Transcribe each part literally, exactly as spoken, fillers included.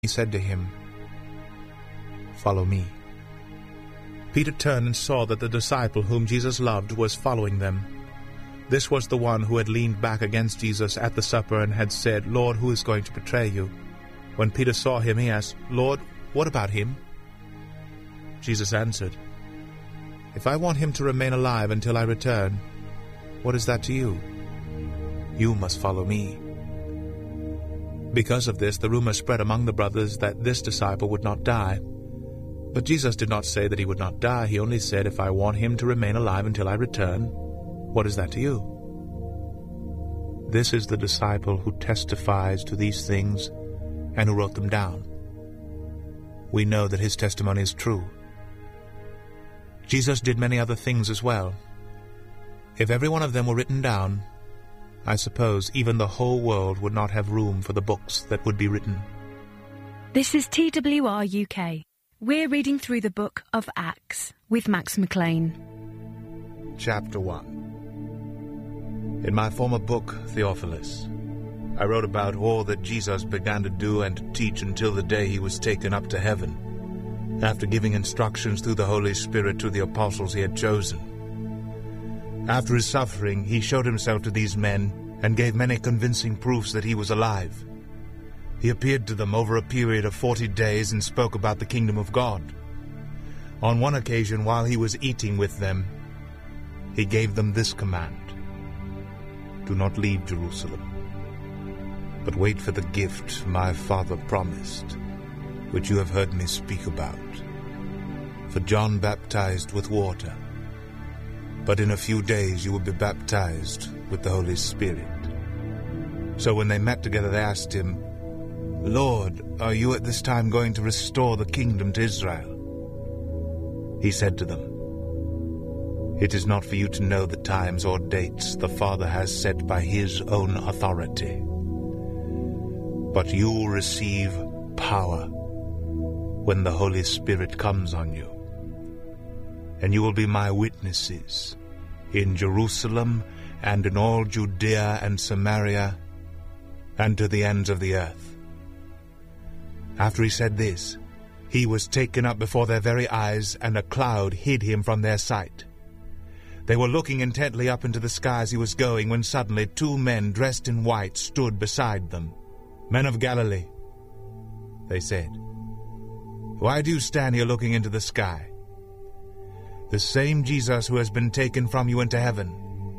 He said to him, "Follow me." Peter turned and saw that the disciple whom Jesus loved was following them. This was the one who had leaned back against Jesus at the supper and had said, "Lord, who is going to betray you?" When Peter saw him, he asked, "Lord, what about him?" Jesus answered, "If I want him to remain alive until I return, what is that to you? You must follow me." Because of this, the rumor spread among the brothers that this disciple would not die. But Jesus did not say that he would not die. He only said, "If I want him to remain alive until I return, what is that to you?" This is the disciple who testifies to these things and who wrote them down. We know that his testimony is true. Jesus did many other things as well. If every one of them were written down, I suppose even the whole world would not have room for the books that would be written. This is T W R U K. We're reading through the book of Acts with Max McLean. Chapter one. In my former book, Theophilus, I wrote about all that Jesus began to do and to teach until the day he was taken up to heaven, after giving instructions through the Holy Spirit to the apostles he had chosen. After his suffering, he showed himself to these men and gave many convincing proofs that he was alive. He appeared to them over a period of forty days and spoke about the kingdom of God. On one occasion, while he was eating with them, he gave them this command: "Do not leave Jerusalem, but wait for the gift my Father promised, which you have heard me speak about. For John baptized with water, but in a few days you will be baptized with the Holy Spirit." So when they met together, they asked him, "Lord, are you at this time going to restore the kingdom to Israel?" He said to them, "It is not for you to know the times or dates the Father has set by his own authority. But you will receive power when the Holy Spirit comes on you. And you will be my witnesses in Jerusalem and in all Judea and Samaria and to the ends of the earth." After he said this, he was taken up before their very eyes, and a cloud hid him from their sight. They were looking intently up into the sky as he was going, when suddenly two men dressed in white stood beside them. "Men of Galilee," they said, "why do you stand here looking into the sky? The same Jesus who has been taken from you into heaven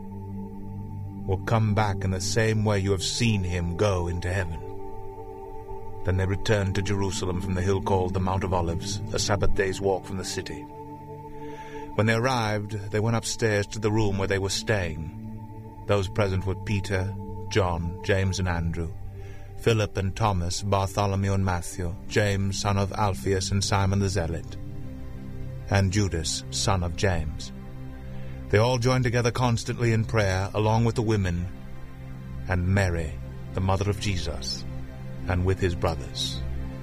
will come back in the same way you have seen him go into heaven." Then they returned to Jerusalem from the hill called the Mount of Olives, a Sabbath day's walk from the city. When they arrived, they went upstairs to the room where they were staying. Those present were Peter, John, James and Andrew, Philip and Thomas, Bartholomew and Matthew, James, son of Alphaeus, and Simon the Zealot, and Judas, son of James. They all joined together constantly in prayer, along with the women, and Mary, the mother of Jesus, and with his brothers.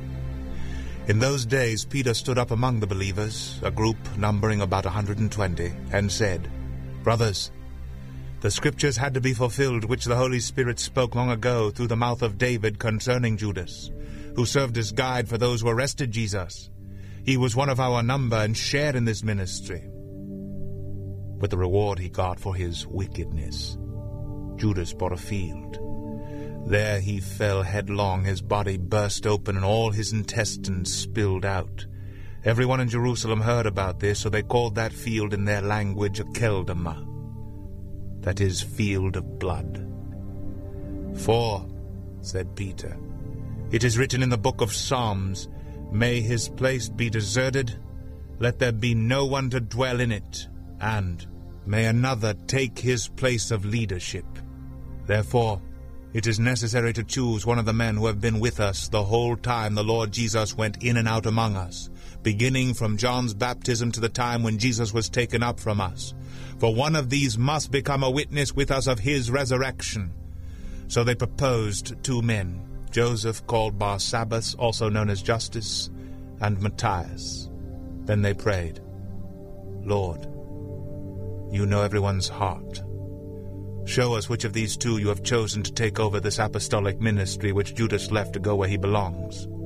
In those days Peter stood up among the believers, a group numbering about a hundred and twenty, and said, "Brothers, the scriptures had to be fulfilled which the Holy Spirit spoke long ago through the mouth of David concerning Judas, who served as guide for those who arrested Jesus. He was one of our number and shared in this ministry. With the reward he got for his wickedness, Judas bought a field. There he fell headlong, his body burst open, and all his intestines spilled out. Everyone in Jerusalem heard about this, so they called that field in their language Akeldama, that is, field of blood. For, said Peter, it is written in the book of Psalms, may his place be deserted, let there be no one to dwell in it, and may another take his place of leadership. Therefore, it is necessary to choose one of the men who have been with us the whole time the Lord Jesus went in and out among us, beginning from John's baptism to the time when Jesus was taken up from us. For one of these must become a witness with us of his resurrection. So they proposed two men, Joseph called Barsabbas, also known as Justus, and Matthias. Then they prayed, Lord, you know everyone's heart. Show us which of these two you have chosen to take over this apostolic ministry which Judas left to go where he belongs.